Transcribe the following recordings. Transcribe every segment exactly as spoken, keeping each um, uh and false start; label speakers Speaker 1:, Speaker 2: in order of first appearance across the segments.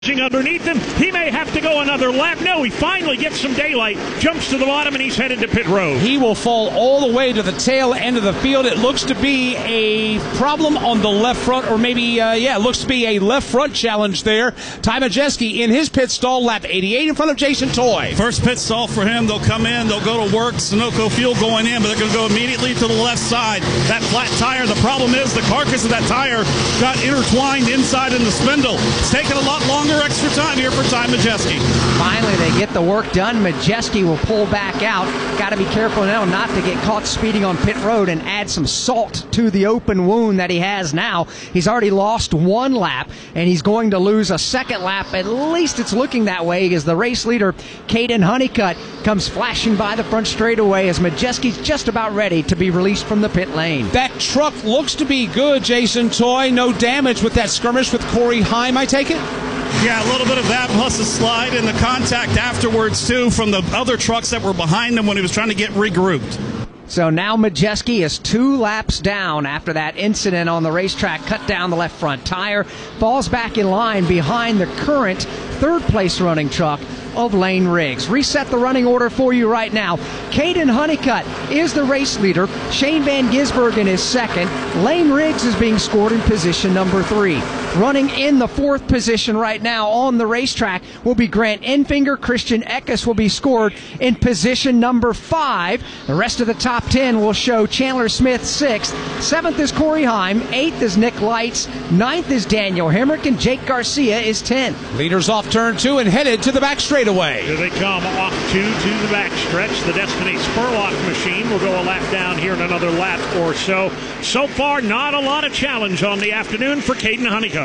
Speaker 1: Underneath him, he may have to go another lap. No, he finally gets some daylight, jumps to the bottom, and he's headed to pit road.
Speaker 2: He will fall all the way to the tail end of the field. It looks to be a problem on the left front, or maybe, uh, yeah, it looks to be a left front challenge there. Ty Majeski in his pit stall, lap eighty-eight in front of Jason Toy.
Speaker 3: First pit stall for him. They'll come in, they'll go to work. Sunoco fuel going in, but they're going to go immediately to the left side. That flat tire, the problem is the carcass of that tire got intertwined inside in the spindle. It's taking a lot longer. Extra time here for Ty Majeski.
Speaker 4: Finally, they get the work done. Majeski will pull back out. Got to be careful now not to get caught speeding on pit road and add some salt to the open wound that he has now. He's already lost one lap, and he's going to lose a second lap. At least it's looking that way, as the race leader, Caden Honeycutt, comes flashing by the front straightaway as Majeski's just about ready to be released from the pit lane.
Speaker 2: That truck looks to be good, Jason Toy. No damage with that skirmish with Corey Heim, I take it?
Speaker 3: Yeah, a little bit of that, plus a slide and the contact afterwards, too, from the other trucks that were behind him when he was trying to get regrouped.
Speaker 4: So now Majeski is two laps down after that incident on the racetrack. Cut down the left front tire, falls back in line behind the current third-place running truck of Lane Riggs. Reset the running order for you right now. Caden Honeycutt is the race leader. Shane Van Gisbergen is second. Lane Riggs is being scored in position number three. Running in the fourth position right now on the racetrack will be Grant Enfinger. Christian Eckes will be scored in position number five. The rest of the top ten will show Chandler Smith sixth. Seventh is Corey Heim. Eighth is Nick Lights. Ninth is Daniel Hemrick, and Jake Garcia is tenth.
Speaker 2: Leaders off turn two and headed to the back straightaway.
Speaker 1: Here they come off two to the back stretch. The Destiny Spurlock machine will go a lap down here in another lap or so. So far, not a lot of challenge on the afternoon for Caden Honeycutt.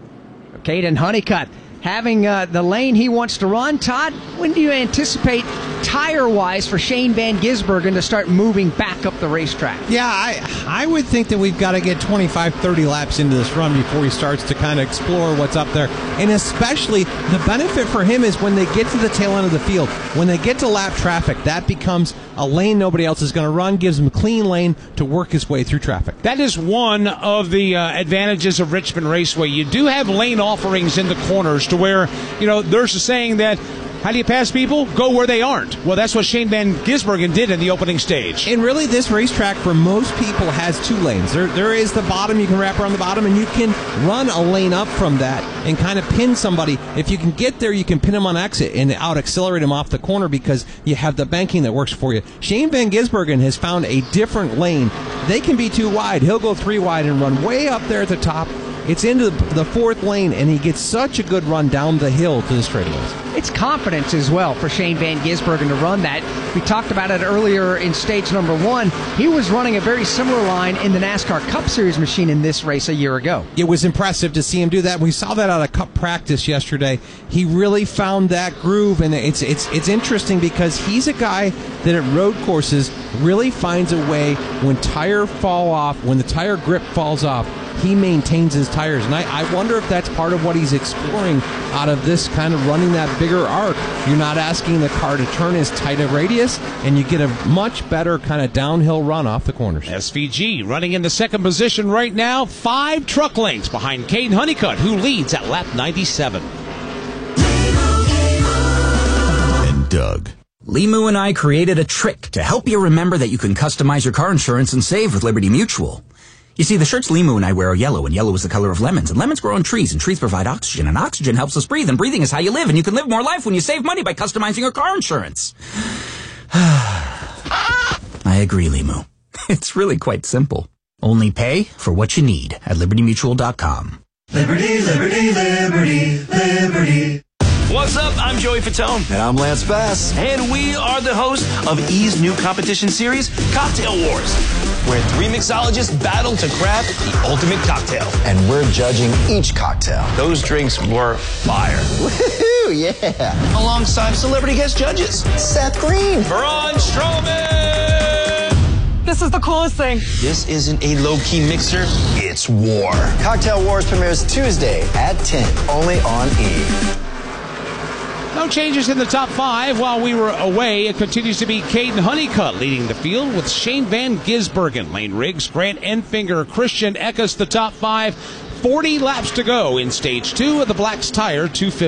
Speaker 4: Caden Honeycutt having uh, the lane he wants to run. Todd, when do you anticipate tire-wise for Shane Van Gisbergen to start moving back up the racetrack?
Speaker 5: Yeah, I I would think that we've got to get twenty-five, thirty laps into this run before he starts to kind of explore what's up there. And especially, the benefit for him is when they get to the tail end of the field, when they get to lap traffic, that becomes a lane nobody else is going to run, gives him a clean lane to work his way through traffic.
Speaker 2: That is one of the uh, advantages of Richmond Raceway. You do have lane offerings in the corners to where, you know, there's a saying that, how do you pass people? Go where they aren't. Well, that's what Shane Van Gisbergen did in the opening stage.
Speaker 5: And really, this racetrack, for most people, has two lanes. There, there is the bottom, you can wrap around the bottom, and you can run a lane up from that and kind of pin somebody. If you can get there, you can pin them on exit and out-accelerate them off the corner because you have the banking that works for you. Shane Van Gisbergen has found a different lane. They can be too wide. He'll go three wide and run way up there at the top. It's into the fourth lane, and he gets such a good run down the hill to the straightaways.
Speaker 4: It's confidence as well for Shane Van Gisbergen to run that. We talked about it earlier in stage number one. He was running a very similar line in the NASCAR Cup Series machine in this race a year ago.
Speaker 5: It was impressive to see him do that. We saw that out of Cup practice yesterday. He really found that groove, and it's it's it's interesting because he's a guy that at road courses really finds a way when tire fall off, when the tire grip falls off, he maintains his tires. And I, I wonder if that's part of what he's exploring out of this kind of running that bigger arc. You're not asking the car to turn as tight a radius, and you get a much better kind of downhill run off the corners.
Speaker 2: S V G running in the second position right now, five truck lengths behind Caden Honeycutt, who leads at lap ninety-seven.
Speaker 6: And Doug. Limu and I created a trick to help you remember that you can customize your car insurance and save with Liberty Mutual. You see, the shirts Limu and I wear are yellow, and yellow is the color of lemons, and lemons grow on trees, and trees provide oxygen, and oxygen helps us breathe, and breathing is how you live, and you can live more life when you save money by customizing your car insurance. I agree, Limu. It's really quite simple. Only pay for what you need at liberty mutual dot com.
Speaker 7: Liberty, liberty, liberty, liberty.
Speaker 8: What's up? I'm Joey Fatone.
Speaker 7: And I'm Lance Bass.
Speaker 8: And we are the hosts of E's new competition series, Cocktail Wars, where three mixologists battle to craft the ultimate cocktail.
Speaker 7: And we're judging each cocktail.
Speaker 8: Those drinks were fire.
Speaker 7: Woohoo, yeah.
Speaker 8: Alongside celebrity guest judges,
Speaker 7: Seth Green,
Speaker 8: Braun Strowman.
Speaker 9: This is the coolest thing.
Speaker 8: This isn't a low-key mixer, it's war.
Speaker 7: Cocktail Wars premieres Tuesday at ten, only on E!
Speaker 2: No changes in the top five while we were away. It continues to be Caden Honeycutt leading the field with Shane Van Gisbergen, Lane Riggs, Grant Enfinger, Christian Eckes, the top five. forty laps to go in stage two of the Black's Tire two fifty.